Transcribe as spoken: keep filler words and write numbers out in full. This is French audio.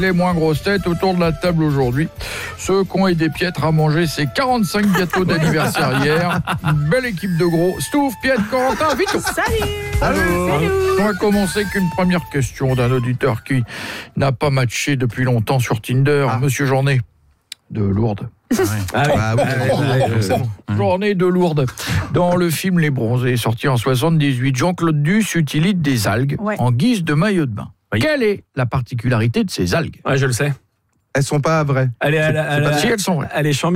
Les moins grosses têtes autour de la table aujourd'hui. Ceux qui ont aidé Pietre à manger ses quarante-cinq gâteaux d'anniversaire hier. Une belle équipe de gros. Stouff, Pietre, Corentin, Vito. Salut. Allô. Salut. On va commencer avec une première question d'un auditeur qui n'a pas matché depuis longtemps sur Tinder. Ah. Monsieur Journée de Lourdes. Ah oui. Ah oui. Ah oui. Ah oui. Bon, Journée de Lourdes. Dans le film Les Bronzés, sorti en soixante-dix-huit, Jean-Claude Duss utilise des algues Ouais. en guise de maillot de bain. Oui. Quelle est la particularité de ces algues ? Ouais, je le sais. Elles sont pas vraies. Elle est, elle, elle, C'est pas elle, si elles sont vraies. elle est chambée.